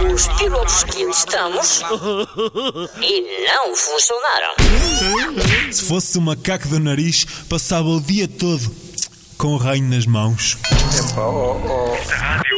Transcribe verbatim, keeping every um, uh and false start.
os pilotos que testamos e não funcionaram. Se fosse um macaco do nariz, passava o dia todo com o reino nas mãos. Epá, oh, oh.